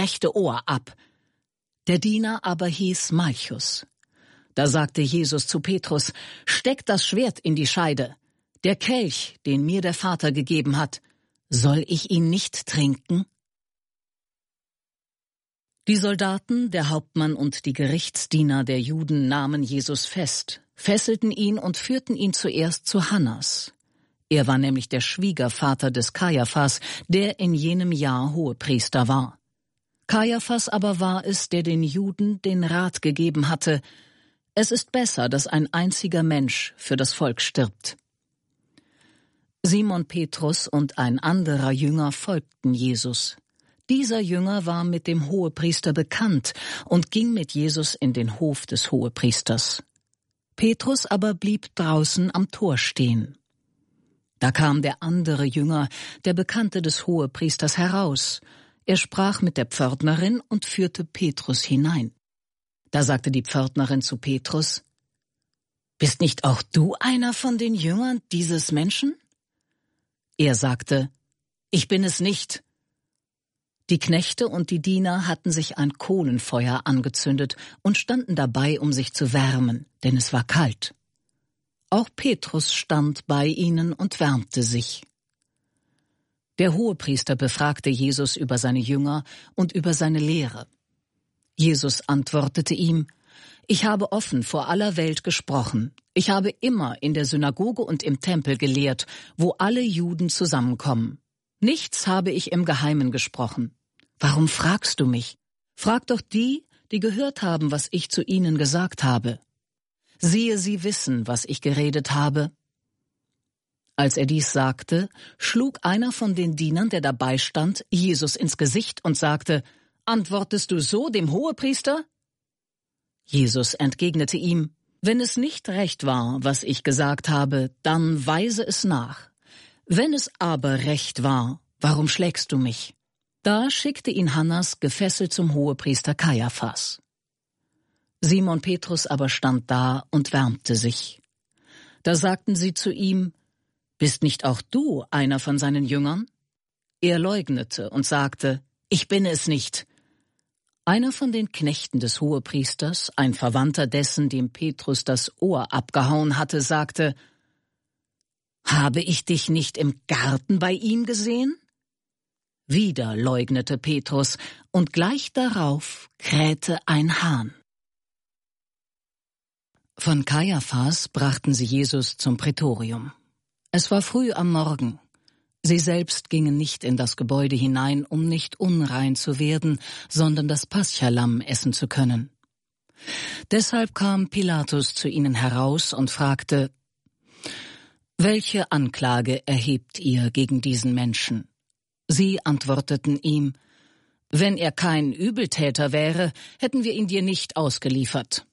rechte Ohr ab. Der Diener aber hieß Malchus. Da sagte Jesus zu Petrus: Steck das Schwert in die Scheide. Der Kelch, den mir der Vater gegeben hat, soll ich ihn nicht trinken? Die Soldaten, der Hauptmann und die Gerichtsdiener der Juden nahmen Jesus fest, fesselten ihn und führten ihn zuerst zu Hannas. Er war nämlich der Schwiegervater des Kajaphas, der in jenem Jahr Hohepriester war. Kajaphas aber war es, der den Juden den Rat gegeben hatte: Es ist besser, dass ein einziger Mensch für das Volk stirbt. Simon Petrus und ein anderer Jünger folgten Jesus. Dieser Jünger war mit dem Hohepriester bekannt und ging mit Jesus in den Hof des Hohepriesters. Petrus aber blieb draußen am Tor stehen. Da kam der andere Jünger, der Bekannte des Hohepriesters, heraus. Er sprach mit der Pförtnerin und führte Petrus hinein. Da sagte die Pförtnerin zu Petrus: Bist nicht auch du einer von den Jüngern dieses Menschen? Er sagte: Ich bin es nicht. Die Knechte und die Diener hatten sich ein Kohlenfeuer angezündet und standen dabei, um sich zu wärmen, denn es war kalt. Auch Petrus stand bei ihnen und wärmte sich. Der Hohepriester befragte Jesus über seine Jünger und über seine Lehre. Jesus antwortete ihm: Ich habe offen vor aller Welt gesprochen. Ich habe immer in der Synagoge und im Tempel gelehrt, wo alle Juden zusammenkommen. Nichts habe ich im Geheimen gesprochen. Warum fragst du mich? Frag doch die, die gehört haben, was ich zu ihnen gesagt habe. Siehe, sie wissen, was ich geredet habe. Als er dies sagte, schlug einer von den Dienern, der dabei stand, Jesus ins Gesicht und sagte: Antwortest du so dem Hohepriester? Jesus entgegnete ihm: Wenn es nicht recht war, was ich gesagt habe, dann weise es nach. Wenn es aber recht war, warum schlägst du mich? Da schickte ihn Hannas gefesselt zum Hohepriester Kajaphas. Simon Petrus aber stand da und wärmte sich. Da sagten sie zu ihm: Bist nicht auch du einer von seinen Jüngern? Er leugnete und sagte: Ich bin es nicht. Einer von den Knechten des Hohepriesters, ein Verwandter dessen, dem Petrus das Ohr abgehauen hatte, sagte: Habe ich dich nicht im Garten bei ihm gesehen? Wieder leugnete Petrus, und gleich darauf krähte ein Hahn. Von Kajaphas brachten sie Jesus zum Prätorium. Es war früh am Morgen. Sie selbst gingen nicht in das Gebäude hinein, um nicht unrein zu werden, sondern das Paschalamm essen zu können. Deshalb kam Pilatus zu ihnen heraus und fragte: Welche Anklage erhebt ihr gegen diesen Menschen? Sie antworteten ihm: Wenn er kein Übeltäter wäre, hätten wir ihn dir nicht ausgeliefert.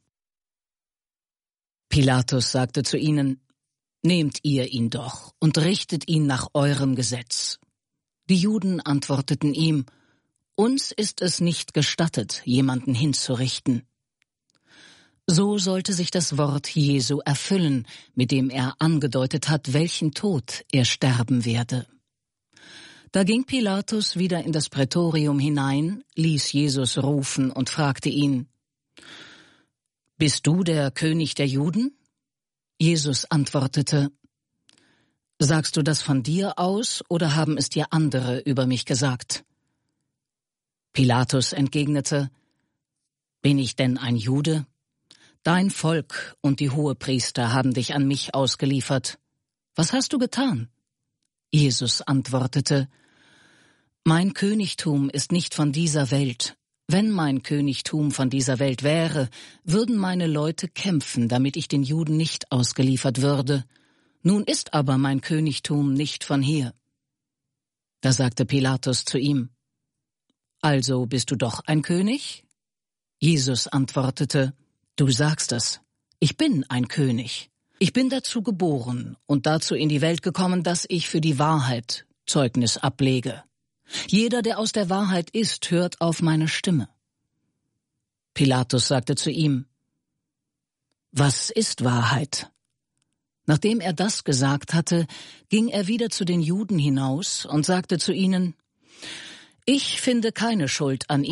Pilatus sagte zu ihnen: Nehmt ihr ihn doch und richtet ihn nach eurem Gesetz. Die Juden antworteten ihm: Uns ist es nicht gestattet, jemanden hinzurichten. So sollte sich das Wort Jesu erfüllen, mit dem er angedeutet hat, welchen Tod er sterben werde. Da ging Pilatus wieder in das Prätorium hinein, ließ Jesus rufen und fragte ihn: Bist du der König der Juden? Jesus antwortete: Sagst du das von dir aus, oder haben es dir andere über mich gesagt? Pilatus entgegnete: Bin ich denn ein Jude? Dein Volk und die Hohepriester haben dich an mich ausgeliefert. Was hast du getan? Jesus antwortete: Mein Königtum ist nicht von dieser Welt. Wenn mein Königtum von dieser Welt wäre, würden meine Leute kämpfen, damit ich den Juden nicht ausgeliefert würde. Nun ist aber mein Königtum nicht von hier. Da sagte Pilatus zu ihm: Also bist du doch ein König? Jesus antwortete: Du sagst es. Ich bin ein König. Ich bin dazu geboren und dazu in die Welt gekommen, dass ich für die Wahrheit Zeugnis ablege. Jeder, der aus der Wahrheit ist, hört auf meine Stimme. Pilatus sagte zu ihm: Was ist Wahrheit? Nachdem er das gesagt hatte, ging er wieder zu den Juden hinaus und sagte zu ihnen: Ich finde keine Schuld an